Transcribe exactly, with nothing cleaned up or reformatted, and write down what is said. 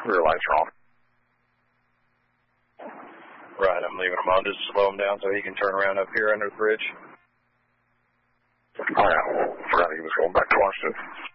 Rear lights are on. Right, I'm leaving him on just to slow him down so he can turn around up here under the bridge. Oh, yeah. Forgot he was going back to Washington.